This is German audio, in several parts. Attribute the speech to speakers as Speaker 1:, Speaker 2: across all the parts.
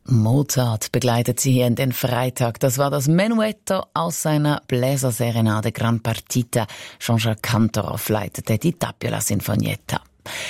Speaker 1: Mozart begleitet sie hier in den Freitag. Das war das Menuetto aus seiner Bläserserenade Gran Partita. Jean-Jacques Kantorov leitete die Tapiola Sinfonietta.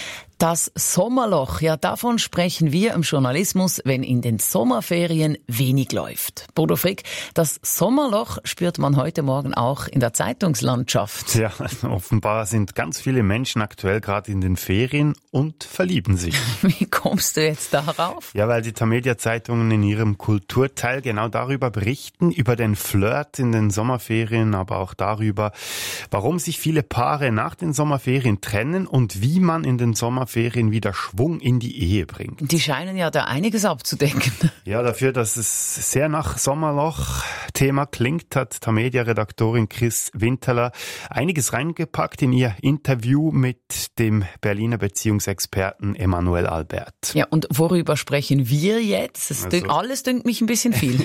Speaker 1: Das Sommerloch, ja, davon sprechen wir im Journalismus, wenn in den Sommerferien wenig läuft. Bodo Frick, das Sommerloch spürt man heute Morgen auch in der Zeitungslandschaft.
Speaker 2: Ja, offenbar sind ganz viele Menschen aktuell gerade in den Ferien und verlieben sich.
Speaker 1: Wie kommst du jetzt darauf?
Speaker 2: Ja, weil die Tamedia-Zeitungen in ihrem Kulturteil genau darüber berichten, über den Flirt in den Sommerferien, aber auch darüber, warum sich viele Paare nach den Sommerferien trennen und wie man in den Sommerferien wieder Schwung in die Ehe bringt.
Speaker 1: Die scheinen ja da einiges abzudecken.
Speaker 2: Ja, dafür, dass es sehr nach Sommerloch-Thema klingt, hat Tamedia-Redaktorin Chris Winterler einiges reingepackt in ihr Interview mit dem Berliner Beziehungsexperten Emanuel Albert.
Speaker 1: Ja, und worüber sprechen wir jetzt? Alles dünkt mich ein bisschen viel.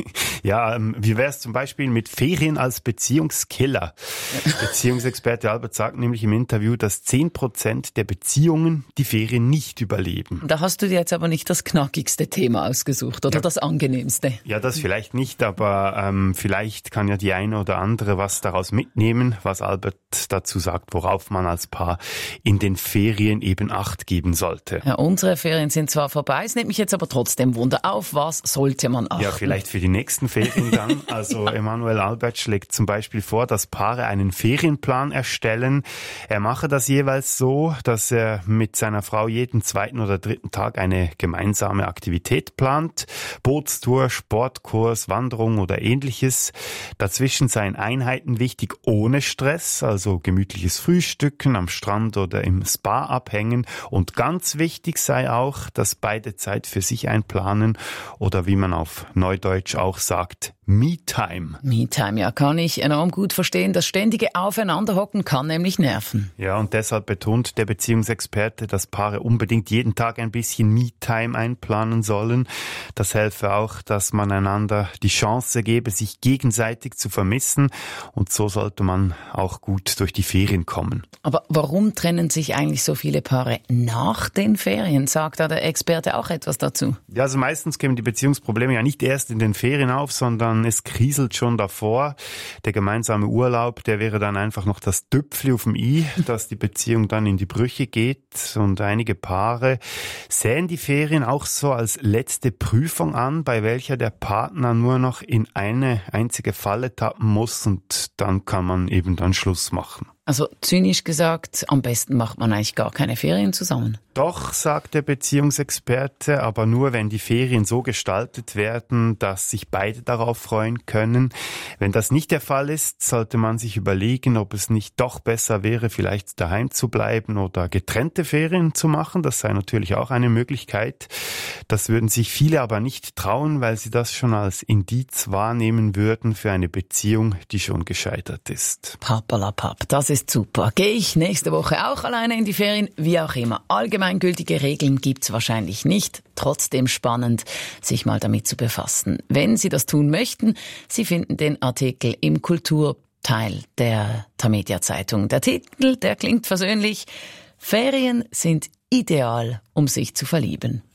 Speaker 2: Ja, wie wäre es zum Beispiel mit Ferien als Beziehungskiller? Beziehungsexperte Albert sagt nämlich im Interview, dass 10% der Beziehungen die Ferien nicht überleben.
Speaker 1: Da hast du dir jetzt aber nicht das knackigste Thema ausgesucht oder das angenehmste.
Speaker 2: Ja, das vielleicht nicht, aber vielleicht kann ja die eine oder andere was daraus mitnehmen, was Albert dazu sagt, worauf man als Paar in den Ferien eben Acht geben sollte.
Speaker 1: Ja, unsere Ferien sind zwar vorbei, es nimmt mich jetzt aber trotzdem Wunder, auf was sollte man achten?
Speaker 2: Ja, vielleicht für die nächsten Ferien dann. Also ja. Emanuel Albert schlägt zum Beispiel vor, dass Paare einen Ferienplan erstellen. Er mache das jeweils so, dass er mit seiner Frau jeden zweiten oder dritten Tag eine gemeinsame Aktivität plant. Bootstour, Sportkurs, Wanderung oder ähnliches. Dazwischen seien Einheiten wichtig ohne Stress, also gemütliches Frühstücken am Strand oder im Spa abhängen. Und ganz wichtig sei auch, dass beide Zeit für sich einplanen oder wie man auf Neudeutsch auch sagt, Me-Time.
Speaker 1: Me-Time, ja, kann ich enorm gut verstehen. Das ständige Aufeinanderhocken kann nämlich nerven.
Speaker 2: Ja, und deshalb betont der Beziehungsexperte, dass Paare unbedingt jeden Tag ein bisschen Me-Time einplanen sollen. Das helfe auch, dass man einander die Chance gebe, sich gegenseitig zu vermissen. Und so sollte man auch gut durch die Ferien kommen.
Speaker 1: Aber warum trennen sich eigentlich so viele Paare nach den Ferien? Sagt da der Experte auch etwas dazu?
Speaker 2: Ja, also meistens kämen die Beziehungsprobleme ja nicht erst in den Ferien auf, sondern es kriselt schon davor. Der gemeinsame Urlaub, der wäre dann einfach noch das Tüpfli auf dem i, dass die Beziehung dann in die Brüche geht. Und einige Paare sehen die Ferien auch so als letzte Prüfung an, bei welcher der Partner nur noch in eine einzige Falle tappen muss und dann kann man eben dann Schluss machen.
Speaker 1: Also zynisch gesagt, am besten macht man eigentlich gar keine Ferien zusammen.
Speaker 2: Doch, sagt der Beziehungsexperte, aber nur, wenn die Ferien so gestaltet werden, dass sich beide darauf freuen können. Wenn das nicht der Fall ist, sollte man sich überlegen, ob es nicht doch besser wäre, vielleicht daheim zu bleiben oder getrennte Ferien zu machen. Das sei natürlich auch eine Möglichkeit. Das würden sich viele aber nicht trauen, weil sie das schon als Indiz wahrnehmen würden für eine Beziehung, die schon gescheitert ist.
Speaker 1: Papalapap, das ist super. Gehe ich nächste Woche auch alleine in die Ferien? Wie auch immer. Allgemeingültige Regeln gibt's wahrscheinlich nicht. Trotzdem spannend, sich mal damit zu befassen. Wenn Sie das tun möchten, Sie finden den Artikel im Kulturteil der Tamedia-Zeitung. Der Titel, der klingt versöhnlich. Ferien sind ideal, um sich zu verlieben.